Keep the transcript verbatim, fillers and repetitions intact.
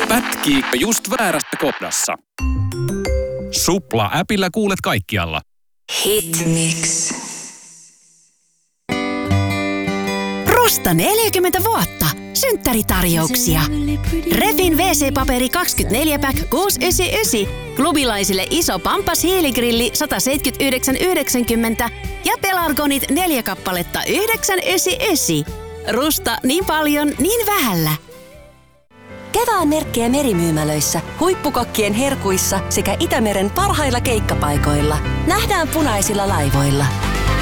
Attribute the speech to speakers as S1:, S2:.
S1: Pätkiikö just väärässä kohdassa? Supla-äpillä kuulet kaikkialla.
S2: Hitmix.
S3: Rusta neljäkymmentä vuotta. Synttäritarjouksia. Refin wee see-paperi kaksikymmentäneljä pack kuusi yhdeksänkymmentäyhdeksän. Klubilaisille iso Pampas hiiligrilli sata seitsemänkymmentäyhdeksän yhdeksänkymmentä. Ja Pelargonit neljä kappaletta yhdeksän yhdeksänkymmentäyhdeksän. Rusta niin paljon, niin vähällä.
S2: Kevään merkkejä merimyymälöissä, huippukokkien herkuissa sekä Itämeren parhailla keikkapaikoilla. Nähdään punaisilla laivoilla.